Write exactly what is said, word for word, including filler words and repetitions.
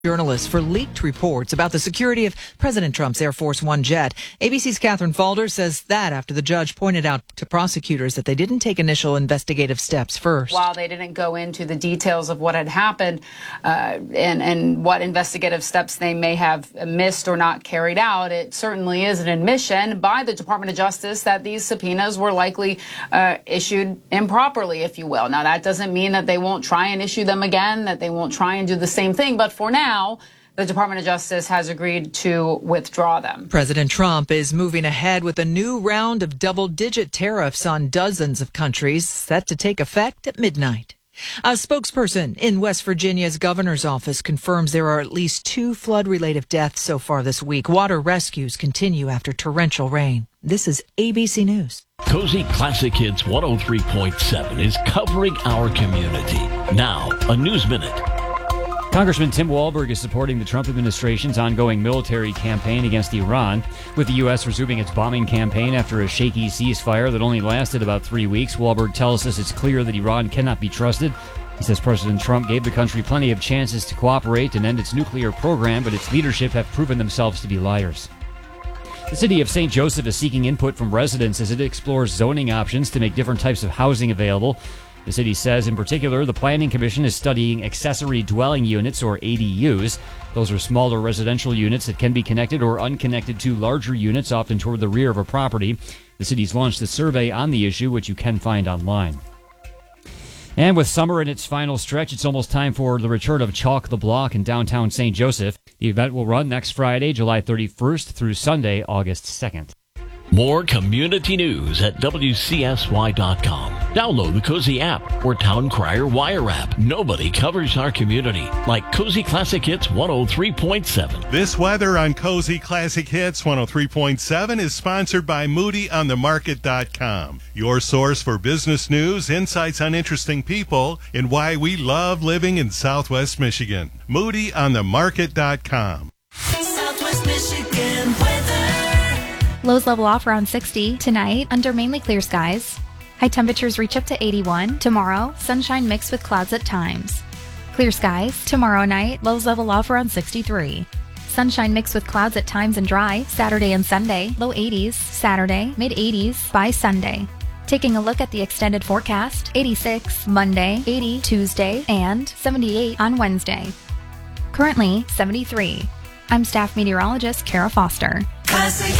journalists for leaked reports about the security of President Trump's Air Force One jet. A B C's Catherine Falder says that after the judge pointed out to prosecutors that they didn't take initial investigative steps first. While they didn't go into the details of what had happened uh, and, and what investigative steps they may have missed or not carried out, it certainly is an admission by the Department of Justice that these subpoenas were likely uh, issued improperly, if you will. Now, that doesn't mean that they won't try and issue them again, that they won't try and do the same thing. But for now, Now, the Department of Justice has agreed to withdraw them. President Trump is moving ahead with a new round of double-digit tariffs on dozens of countries set to take effect at midnight. A spokesperson in West Virginia's governor's office confirms there are at least two flood-related deaths so far this week. Water rescues continue after torrential rain. This is A B C News. Cozy Classic Hits one oh three point seven is covering our community. Now, a News Minute. Congressman Tim Walberg is supporting the Trump administration's ongoing military campaign against Iran, with the U S resuming its bombing campaign after a shaky ceasefire that only lasted about three weeks. Walberg tells us it's clear that Iran cannot be trusted. He says President Trump gave the country plenty of chances to cooperate and end its nuclear program, but its leadership have proven themselves to be liars. The city of Saint Joseph is seeking input from residents as it explores zoning options to make different types of housing available. The city says, in particular, the Planning Commission is studying accessory dwelling units, or A D Us. Those are smaller residential units that can be connected or unconnected to larger units, often toward the rear of a property. The city's launched a survey on the issue, which you can find online. And with summer in its final stretch, it's almost time for the return of Chalk the Block in downtown Saint Joseph. The event will run next Friday, July thirty-first, through Sunday, August second. More community news at W C S Y dot com. Download the Cozy app or Town Crier Wire app. Nobody covers our community like Cozy Classic Hits one oh three point seven. This weather on Cozy Classic Hits one oh three point seven is sponsored by Moody on the Market dot com. Your source for business news, insights on interesting people, and why we love living in Southwest Michigan. Moody on the Market dot com. Southwest Michigan weather. Lows level off around sixty tonight under mainly clear skies. High temperatures reach up to eighty-one. Tomorrow, sunshine mixed with clouds at times. Clear skies. Tomorrow night, lows level off around sixty-three. Sunshine mixed with clouds at times and dry. Saturday and Sunday, low eighties. Saturday, mid eighties by Sunday. Taking a look at the extended forecast, eighty-six Monday, eighty Tuesday, and seventy-eight on Wednesday. Currently, seventy-three. I'm staff meteorologist Kara Foster. Classic